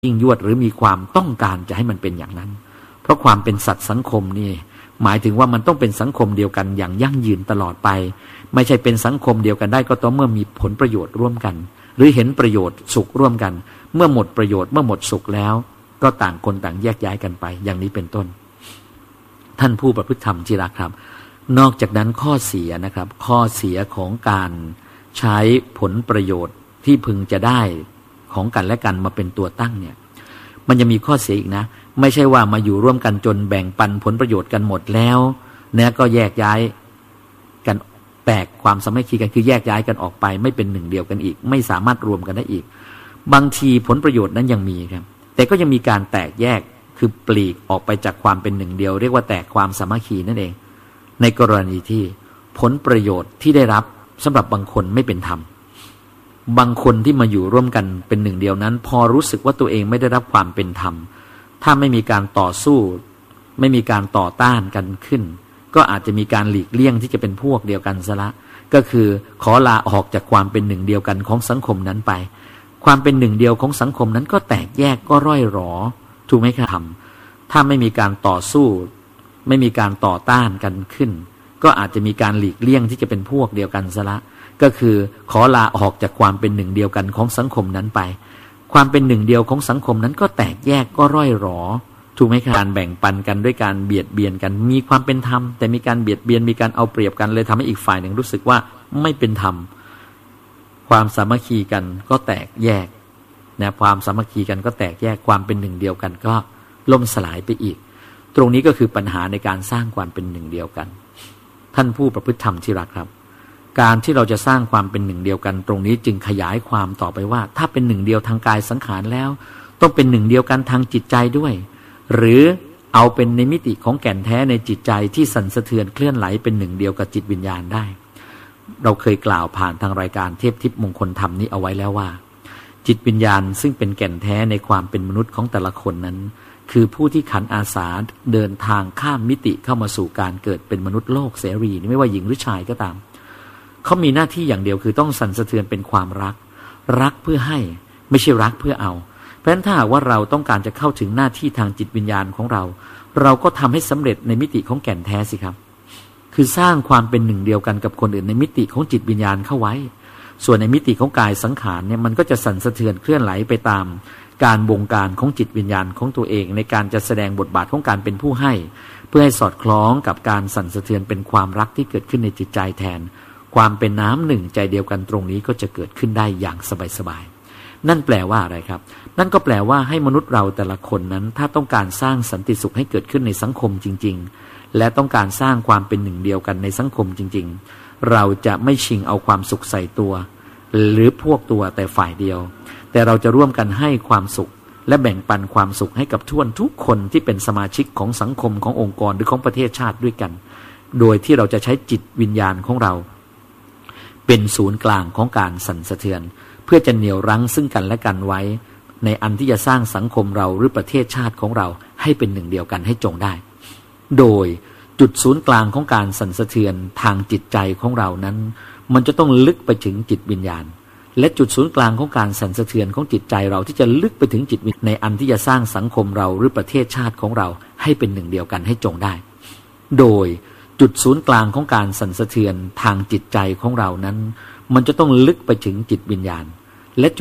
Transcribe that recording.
ยิ่งยวดหรือมีความต้องการจะให้มันเป็นอย่างนั้นเพราะความเป็นสัตว์สังคมนี่หมายถึงว่ามันต้องเป็นสังคมเดียวกันอย่างยั่งยืนตลอดไปไม่ใช่เป็นสังคมเดียวกันได้ก็ต่อเมื่อมีผลประโยชน์ร่วมกันหรือเห็นประโยชน์สุขร่วมกันเมื่อหมดประโยชน์เมื่อหมดสุขแล้วก็ต่างคนต่างแยกย้ายกันไปอย่างนี้เป็นต้นท่านผู้ประพฤติธรรมที่รักครับนอกจากนั้นข้อเสียนะครับข้อเสียของการใช้ผลประโยชน์ที่พึงจะได้ของกันและกันมาเป็นตัวตั้งเนี่ยมันจะมีข้อเสียอีกนะไม่ใช่ว่ามาอยู่ร่วมกันจนแบ่งปันผลประโยชน์กันหมดแล้วเนี่ยก็แยกย้ายกันแตกความสามัคคีกันคือแยกย้ายกันออกไปไม่เป็นหนึ่งเดียวกันอีกไม่สามารถรวมกันได้อีกบางทีผลประโยชน์นั้นยังมีครับแต่ก็ยังมีการแตกแยกคือปลีกออกไปจากความเป็นหนึ่งเดียวเรียกว่าแตกความสามัคคีนั่นเองในกรณีที่ผลประโยชน์ที่ได้รับสำหรับบางคนไม่เป็นธรรมบางคนที่มาอยู่ร่วมกันเป็นหนึ่งเดียวนั้นพอรู้สึกว่าตัวเองไม่ได้รับความเป็นธรรมถ้าไม่มีการต่อสู้ไม่มีการต่อต้านกันขึ้นก็อาจจะมีการหลีกเลี่ยงที่จะเป็นพวกเดียวกันซะละก็คือขอลาออกจากความเป็นหนึ่งเดียวกันของสังคมนั้นไปความเป็นหนึ่งเดียวของสังคมนั้นก็แตกแยกก็ร่อยหรอถูกไหมครับถ้าไม่มีการต่อสู้ไม่มีการต่อต้านกันขึ้นก็อาจจะมีการหลีกเลี่ยงที่จะเป็นพวกเดียวกันซะละก็คือขอลาออกจากความเป็นหนึ่งเดียวกันของสังคมนั้นไปความเป็นหนึ่งเดียวของสังคมนั้นก็แตกแยกก็ร่อยหรอถูกไหมครับการแบ่งปันกันด้วยการเบียดเบียนกันมีความเป็นธรรมแต่มีการเบียดเบียนมีการเอาเปรียบกันเลยทำให้อีกฝ่ายหนึ่งรู้สึกว่าไม่เป็นธรรมความสามัคคีกันก็แตกแยกนะความสามัคคีกันก็แตกแยกความเป็นหนึ่งเดียวกันก็ล่มสลายไปอีกตรงนี้ก็คือปัญหาในการสร้างความเป็นหนึ่งเดียวกันท่านผู้ประพฤติธรรมที่รักครับการที่เราจะสร้างความเป็นหนึ่งเดียวกันตรงนี้จึงขยายความต่อไปว่าถ้าเป็นหนึ่งเดียวทางกายสังขารแล้วต้องเป็นหนึ่งเดียวกันทางจิตใจด้วยหรือเอาเป็นในมิติของแก่นแท้ในจิตใจที่สั่นสะเทือนเคลื่อนไหลเป็นหนึ่งเดียวกับจิตวิญญาณได้เราเคยกล่าวผ่านทางรายการเทพทิพย์มงคลธรรมนี้เอาไว้แล้วว่าจิตวิญญาณซึ่งเป็นแก่นแท้ในความเป็นมนุษย์ของแต่ละคนนั้นคือผู้ที่ขันอาสาเดินทางข้ามมิติเข้ามาสู่การเกิดเป็นมนุษย์โลกเสรีไม่ว่าหญิงหรือชายก็ตามเขามีหน้าที่อย่างเดียวคือต้องสั่นสะเทือนเป็นความรักรักเพื่อให้ไม่ใช่รักเพื่อเอาเพราะฉะนั้นถ้าหากว่าเราต้องการจะเข้าถึงหน้าที่ทางจิตวิญญาณของเราเราก็ทำให้สำเร็จในมิติของแก่นแท้สิครับคือสร้างความเป็นหนึ่งเดียวกันกับคนอื่นในมิติของจิตวิญญาณเข้าไว้ส่วนในมิติของกายสังขารเนี่ยมันก็จะสั่นสะเทือนเคลื่อนไหลไปตามการบงการของจิตวิญญาณของตัวเองในการจะแสดงบทบาทของการเป็นผู้ให้เพื่อให้สอดคล้องกับการสั่นสะเทือนเป็นความรักที่เกิดขึ้นในจิตใจแทนความเป็นน้ำหนึ่งใจเดียวกันตรงนี้ก็จะเกิดขึ้นได้อย่างสบายๆนั่นแปลว่าอะไรครับนั่นก็แปลว่าให้มนุษย์เราแต่ละคนนั้นถ้าต้องการสร้างสันติสุขให้เกิดขึ้นในสังคมจริงๆและต้องการสร้างความเป็นหนึ่งเดียวกันในสังคมจริงๆเราจะไม่ชิงเอาความสุขใส่ตัวหรือพวกตัวแต่ฝ่ายเดียวแต่เราจะร่วมกันให้ความสุขและแบ่งปันความสุขให้กับทุกคนที่เป็นสมาชิกของสังคมขององค์กรหรือของประเทศชาติด้วยกันโดยที่เราจะใช้จิตวิญญาณของเราเป็นศูนย์กลางของการสั่นสะเทือนเพื่อจะเหนี่ยวรั้งซึ่งกันและกันไว้ในอันที่จะสร้างสังคมเราหรือประเทศชาติของเราให้เป็นหนึ่งเดียวกันให้จงได้โดยจุดศูนย์กลางของการสั่นสะเทือนทางจิตใจของเรานั้นมันจะต้องลึกไปถึงจิตวิญญาณและจุดศูนย์กลางของการสั่นสะเทือนของจิตใจเราที่จะลึกไปถึงจิตวิญญาณในอันที่จะสร้างสังคมเราหรือประเทศชาติของเราให้เป็นหนึ่งเดียวกันให้จงได้โดยจุดศูนย์กลางของการสั่นสะเทือนทางจิตใจของเรานั้นมันจะต้องลึกไปถึงจิตวิญญาณและ